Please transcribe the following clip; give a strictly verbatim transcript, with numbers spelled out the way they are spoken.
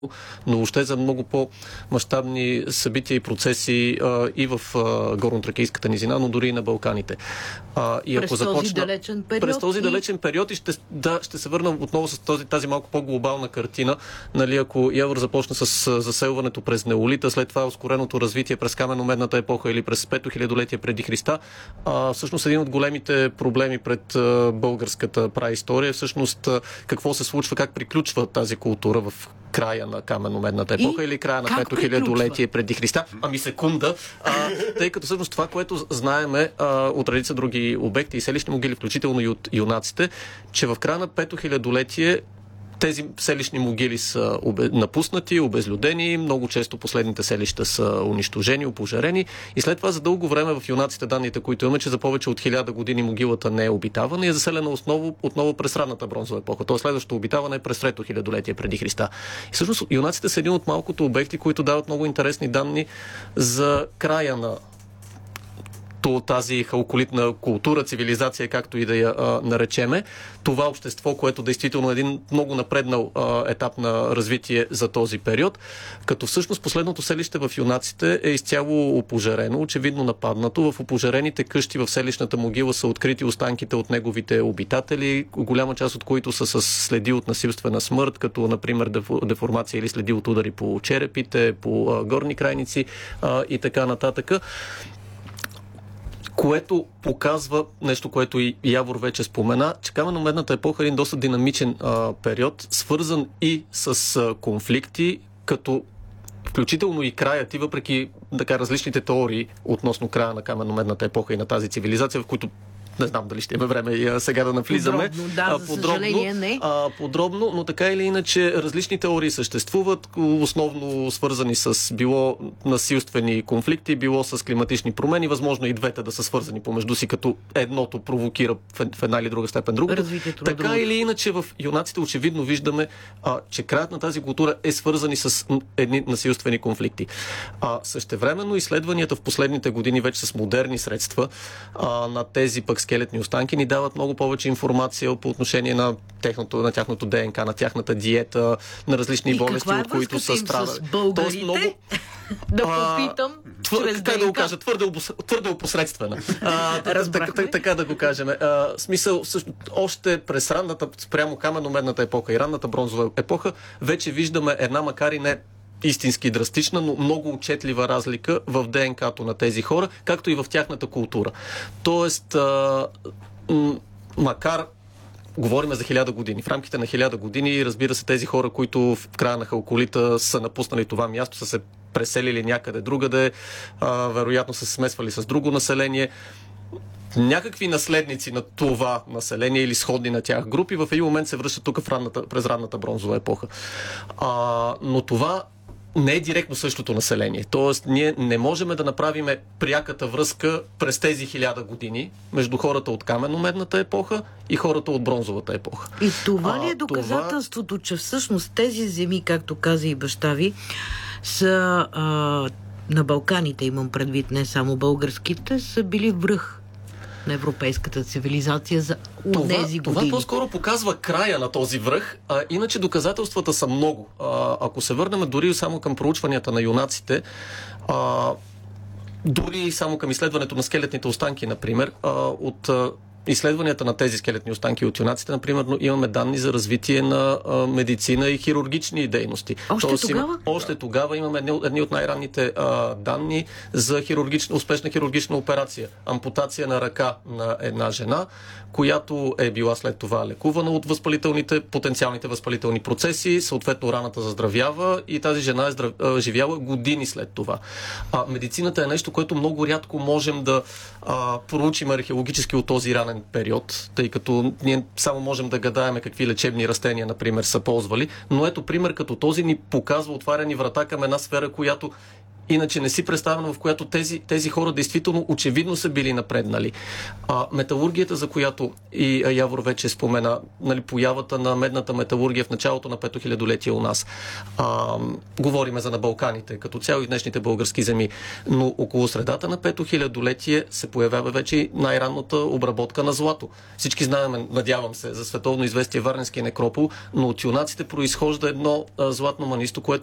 но въобще за много по-мащабни събития и процеси а, и в а, горно-тракийската низина, но дори и на Балканите. А, и през ако започна, този далечен период. През този и... далечен период и ще, да, ще се върна отново с този, тази малко по-глобална картина. Нали, ако Явор започна с заселването през неолита, след това ускореното развитие през камено-медната епоха или през пето хилядолетие преди Христа, а, всъщност един от големите проблеми пред а, българската праистория е всъщност а, какво се случва, как приключва тази култура в края на камено-медната епоха и или края на пето хилядолетие преди Христа. Ами секунда, а, тъй като всъщност това, което знаеме а, от редица други обекти и селищни могили, включително и от юнаците, че в края на пето хилядолетие тези селищни могили са напуснати, обезлюдени, много често последните селища са унищожени, опожарени и след това за дълго време в юнаците данните, които имаме, че за повече от хиляда години могилата не е обитавана и е заселена основно, отново през ранната бронзова епоха. Тоест следващото обитаване е през трето хилядолетие преди Христа. И всъщност юнаците са един от малкото обекти, които дават много интересни данни за края на тази халколитна култура, цивилизация, както и да я а, наречеме. Това общество, което действително е един много напреднал а, етап на развитие за този период, като всъщност последното селище в юнаците е изцяло опожарено, очевидно нападнато. В опожарените къщи в селищната могила са открити останките от неговите обитатели, голяма част от които са с следи от насилствена смърт, като например деформация или следи от удари по черепите, по а, горни крайници а, и така нататък. Което показва нещо, което и Явор вече спомена, че камено-медната епоха е един доста динамичен а, период, свързан и с а, конфликти, като включително и краят и въпреки така различните теории относно края на камено-медната епоха и на тази цивилизация, в които не знам дали ще имаме време и сега да навлизаме. Подробно, да, а, за подробно, съжаление не. А, подробно, но така или иначе различни теории съществуват, основно свързани с било насилствени конфликти, било с климатични промени, възможно и двете да са свързани помежду си, като едното провокира в една или друга степен другото. Така друго. Или иначе в юнаците очевидно виждаме, а, че краят на тази култура е свързани с едни насилствени конфликти. А, същевременно изследванията в последните години вече с модерни средства а, на тези пък скелетни останки ни дават много повече информация по отношение на, техното, на тяхното ДНК, на тяхната диета, на различни и болести, е от които са страдали. С българите? Много... да попитам. Твър, как да го кажа? Твърде, обос... твърде опосредствена. А, така, така да го кажем. А, смисъл, също, още през ранната, спрямо камено-медната епоха и ранната бронзова епоха, вече виждаме една, макар и не истински драстична, но много отчетлива разлика в ДНК-то на тези хора, както и в тяхната култура. Тоест, а, м- макар говорим за хиляда години. В рамките на хиляда години, разбира се, тези хора, които в края на халколита са напуснали това място, са се преселили някъде другаде, а, вероятно са се смесвали с друго население. Някакви наследници на това население или сходни на тях групи в един момент се връщат тук в ранната, през ранната бронзова епоха. А, но това не е директно същото население. Тоест, ние не можем да направим пряката връзка през тези хиляда години между хората от камено-медната епоха и хората от бронзовата епоха. И това ли е а, доказателството, това... че всъщност тези земи, както каза и баща ви, са а, на Балканите, имам предвид, не само българските, са били връх на европейската цивилизация за тези години. Това по-скоро показва края на този връх, а иначе доказателствата са много. А, ако се върнем дори само към проучванията на юнаците, а, дори само към изследването на скелетните останки, например, а, от а, изследванията на тези скелетни останки от юнаците, например, имаме данни за развитие на а, медицина и хирургични дейности. Още Тоест, тогава? Има, още тогава имаме едни, едни от най-ранните а, данни за хирургична, успешна хирургична операция. Ампутация на ръка на една жена, която е била след това лекувана от възпалителните, потенциалните възпалителни процеси, съответно раната заздравява и тази жена е здрав... живяла години след това. А, медицината е нещо, което много рядко можем да а, проучим археологически от този ранен период, тъй като ние само можем да гадаем какви лечебни растения, например, са ползвали, но ето пример като този ни показва отваряни врата към една сфера, която иначе не си представяме, в която тези, тези хора действително очевидно са били напреднали. А, металургията, за която и Явор вече спомена, нали, появата на медната металургия в началото на пето хилядолетие у нас. А, говориме за на Балканите, като цяло и днешните български земи. Но около средата на пето хилядолетие се появява вече най-ранната обработка на злато. Всички знаем, надявам се, за световно известие Варненския некропол, но от юнаците произхожда едно а, златно манисто, което